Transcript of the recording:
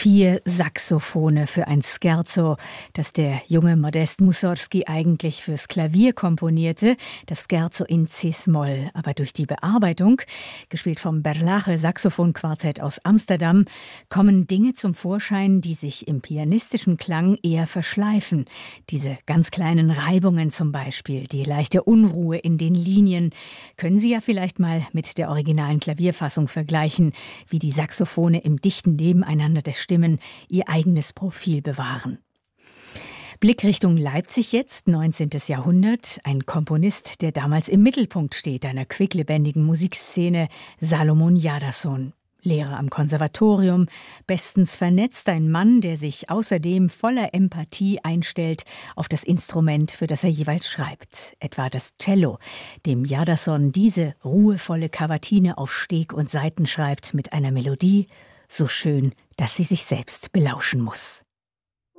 4 Saxophone für ein Scherzo, das der junge Modest Mussorgsky eigentlich fürs Klavier komponierte, das Scherzo in C-Moll. Aber durch die Bearbeitung, gespielt vom Berlage Saxophonquartett aus Amsterdam, kommen Dinge zum Vorschein, die sich im pianistischen Klang eher verschleifen. Diese ganz kleinen Reibungen zum Beispiel, die leichte Unruhe in den Linien, können Sie ja vielleicht mal mit der originalen Klavierfassung vergleichen, wie die Saxophone im dichten Nebeneinander der Stimmen ihr eigenes Profil bewahren. Blick Richtung Leipzig jetzt, 19. Jahrhundert. Ein Komponist, der damals im Mittelpunkt steht einer quicklebendigen Musikszene, Salomon Jadason. Lehrer am Konservatorium, bestens vernetzt, ein Mann, der sich außerdem voller Empathie einstellt auf das Instrument, für das er jeweils schreibt. Etwa das Cello, dem Jadason diese ruhevolle Kavatine auf Steg und Saiten schreibt mit einer Melodie, so schön, dass sie sich selbst belauschen muss.